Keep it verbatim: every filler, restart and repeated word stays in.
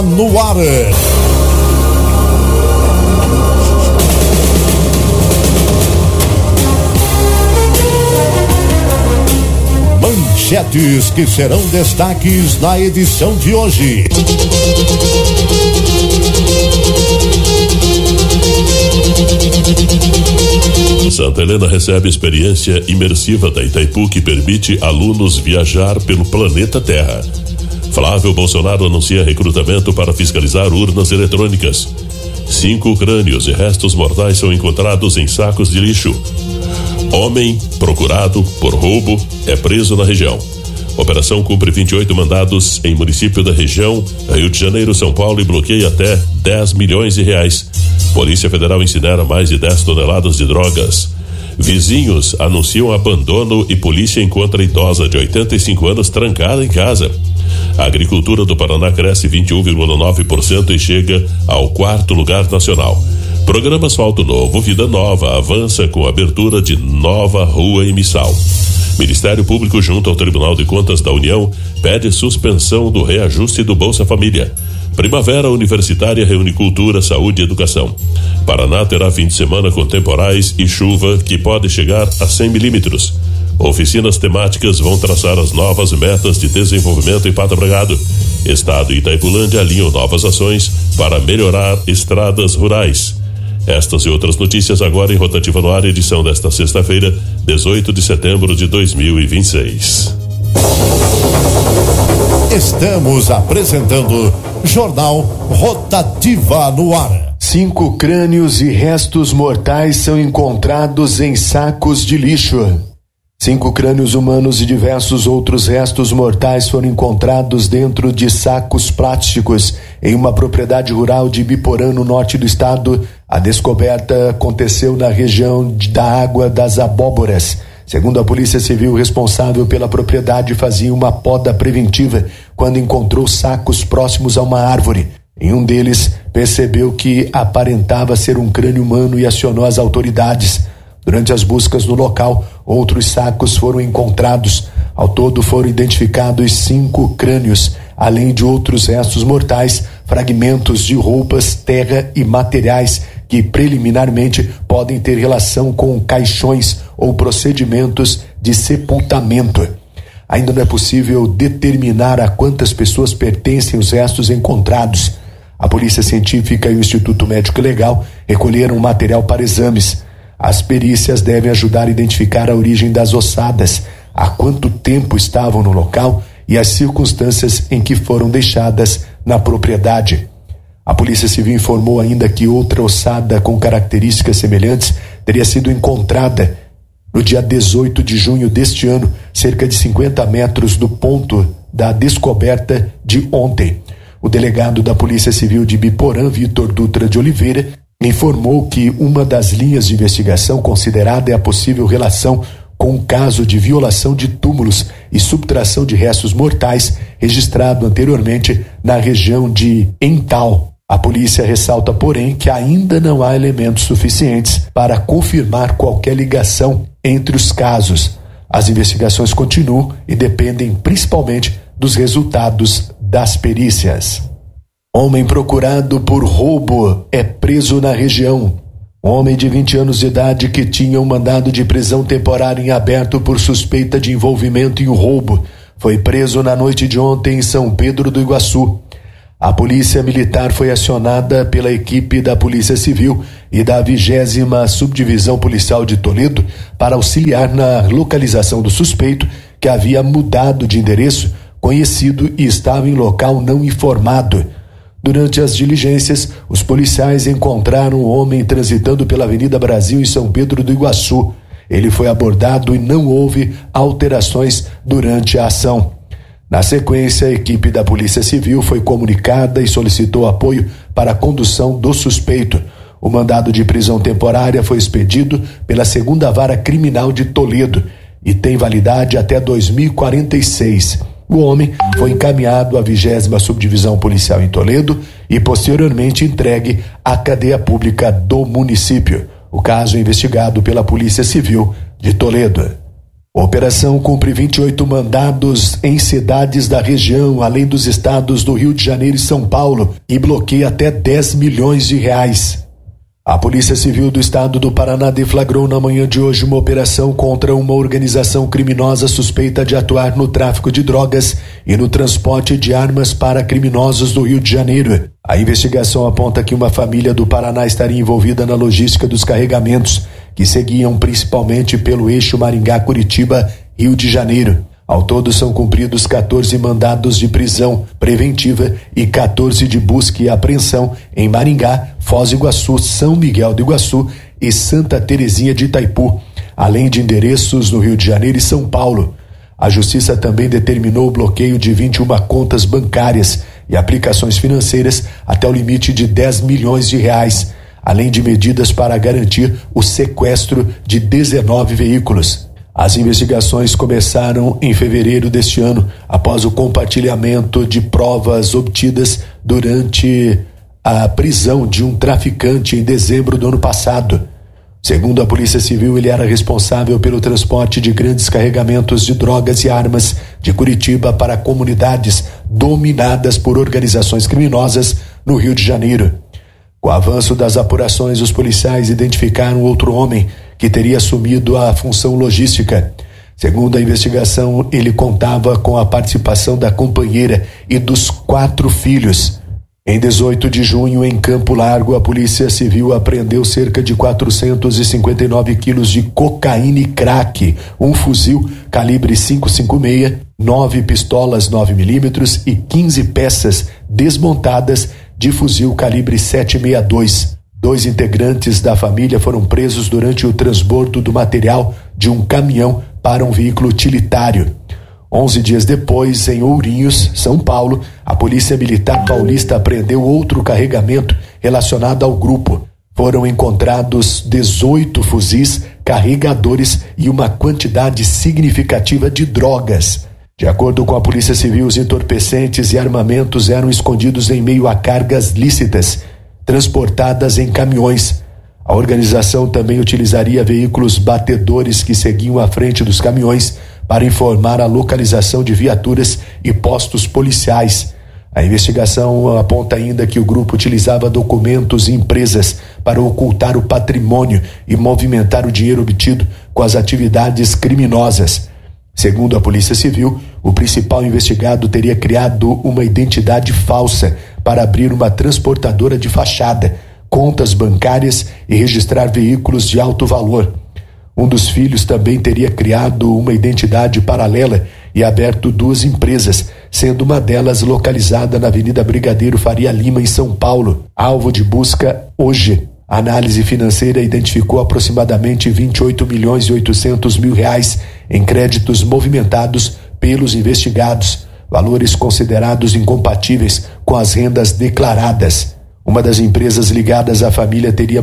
No ar. Manchetes que serão destaques na edição de hoje. Santa Helena recebe experiência imersiva da Itaipu que permite alunos viajar pelo planeta Terra. Flávio Bolsonaro anuncia recrutamento para fiscalizar urnas eletrônicas. Cinco crânios e restos mortais são encontrados em sacos de lixo. Homem procurado por roubo é preso na região. Operação cumpre vinte e oito mandados em município da região Rio de Janeiro, São Paulo e bloqueia até dez milhões de reais. Polícia Federal incinera mais de dez toneladas de drogas. Vizinhos anunciam abandono e polícia encontra idosa de oitenta e cinco anos trancada em casa. A agricultura do Paraná cresce vinte e um vírgula nove por cento e chega ao quarto lugar nacional. Programa Asfalto Novo Vida Nova avança com a abertura de nova rua em Missal. Ministério Público junto ao Tribunal de Contas da União pede suspensão do reajuste do Bolsa Família. Primavera Universitária reúne cultura, saúde e educação. Paraná terá fim de semana com temporais e chuva que pode chegar a cem milímetros. Oficinas temáticas vão traçar as novas metas de desenvolvimento em Pato Bragado. Estado e Itaipulândia alinham novas ações para melhorar estradas rurais. Estas e outras notícias agora em Rotativa no Ar, edição desta sexta-feira, dezoito de setembro de dois mil e vinte e seis. Estamos apresentando Jornal Rotativa no Ar. Cinco crânios e restos mortais são encontrados em sacos de lixo. Cinco crânios humanos e diversos outros restos mortais foram encontrados dentro de sacos plásticos em uma propriedade rural de Ibiporã, no norte do estado. A descoberta aconteceu na região da Água das Abóboras. Segundo a Polícia Civil, o responsável pela propriedade fazia uma poda preventiva quando encontrou sacos próximos a uma árvore. Em um deles, percebeu que aparentava ser um crânio humano e acionou as autoridades. Durante as buscas no local, outros sacos foram encontrados. Ao todo foram identificados cinco crânios, além de outros restos mortais, fragmentos de roupas, terra e materiais que preliminarmente podem ter relação com caixões ou procedimentos de sepultamento. Ainda não é possível determinar a quantas pessoas pertencem os restos encontrados. A Polícia Científica e o Instituto Médico Legal recolheram material para exames. As perícias devem ajudar a identificar a origem das ossadas, há quanto tempo estavam no local e as circunstâncias em que foram deixadas na propriedade. A Polícia Civil informou ainda que outra ossada com características semelhantes teria sido encontrada no dia dezoito de junho deste ano, cerca de cinquenta metros do ponto da descoberta de ontem. O delegado da Polícia Civil de Ibiporã, Vitor Dutra de Oliveira, informou que uma das linhas de investigação considerada é a possível relação com o caso de violação de túmulos e subtração de restos mortais registrado anteriormente na região de Ental. A polícia ressalta, porém, que ainda não há elementos suficientes para confirmar qualquer ligação entre os casos. As investigações continuam e dependem principalmente dos resultados das perícias. Homem procurado por roubo é preso na região. Homem de vinte anos de idade que tinha um mandado de prisão temporária em aberto por suspeita de envolvimento em roubo foi preso na noite de ontem em São Pedro do Iguaçu. A polícia militar foi acionada pela equipe da Polícia Civil e da vigésima Subdivisão Policial de Toledo para auxiliar na localização do suspeito, que havia mudado de endereço conhecido e estava em local não informado. Durante as diligências, os policiais encontraram um homem transitando pela Avenida Brasil em São Pedro do Iguaçu. Ele foi abordado e não houve alterações durante a ação. Na sequência, a equipe da Polícia Civil foi comunicada e solicitou apoio para a condução do suspeito. O mandado de prisão temporária foi expedido pela segunda Vara Criminal de Toledo e tem validade até dois mil e quarenta e seis. O homem foi encaminhado à vigésima Subdivisão Policial em Toledo e posteriormente entregue à cadeia pública do município. O caso é investigado pela Polícia Civil de Toledo. A operação cumpre vinte e oito mandados em cidades da região, além dos estados do Rio de Janeiro e São Paulo, e bloqueia até dez milhões de reais. A Polícia Civil do Estado do Paraná deflagrou na manhã de hoje uma operação contra uma organização criminosa suspeita de atuar no tráfico de drogas e no transporte de armas para criminosos do Rio de Janeiro. A investigação aponta que uma família do Paraná estaria envolvida na logística dos carregamentos, que seguiam principalmente pelo eixo Maringá-Curitiba-Rio de Janeiro. Ao todo são cumpridos quatorze mandados de prisão preventiva e quatorze de busca e apreensão em Maringá, Foz do Iguaçu, São Miguel do Iguaçu e Santa Terezinha de Itaipu, além de endereços no Rio de Janeiro e São Paulo. A Justiça também determinou o bloqueio de vinte e uma contas bancárias e aplicações financeiras até o limite de dez milhões de reais, além de medidas para garantir o sequestro de dezenove veículos. As investigações começaram em fevereiro deste ano, após o compartilhamento de provas obtidas durante a prisão de um traficante em dezembro do ano passado. Segundo a Polícia Civil, ele era responsável pelo transporte de grandes carregamentos de drogas e armas de Curitiba para comunidades dominadas por organizações criminosas no Rio de Janeiro. Com o avanço das apurações, os policiais identificaram outro homem que teria assumido a função logística. Segundo a investigação, ele contava com a participação da companheira e dos quatro filhos. Em dezoito de junho, em Campo Largo, a Polícia Civil apreendeu cerca de quatrocentos e cinquenta e nove quilos de cocaína e crack, um fuzil calibre cinco cinco seis, nove pistolas nove milímetros e quinze peças desmontadas de fuzil calibre sete sessenta e dois. Dois integrantes da família foram presos durante o transbordo do material de um caminhão para um veículo utilitário. Onze dias depois, em Ourinhos, São Paulo, a Polícia Militar Paulista apreendeu outro carregamento relacionado ao grupo. Foram encontrados dezoito fuzis, carregadores e uma quantidade significativa de drogas. De acordo com a Polícia Civil, os entorpecentes e armamentos eram escondidos em meio a cargas lícitas, transportadas em caminhões. A organização também utilizaria veículos batedores que seguiam à frente dos caminhões para informar a localização de viaturas e postos policiais. A investigação aponta ainda que o grupo utilizava documentos e empresas para ocultar o patrimônio e movimentar o dinheiro obtido com as atividades criminosas. Segundo a Polícia Civil, o principal investigado teria criado uma identidade falsa para abrir uma transportadora de fachada, contas bancárias e registrar veículos de alto valor. Um dos filhos também teria criado uma identidade paralela e aberto duas empresas, sendo uma delas localizada na Avenida Brigadeiro Faria Lima, em São Paulo. Alvo de busca hoje. A análise financeira identificou aproximadamente vinte e oito milhões e oitocentos mil reais em créditos movimentados pelos investigados, valores considerados incompatíveis com as rendas declaradas. Uma das empresas ligadas à família teria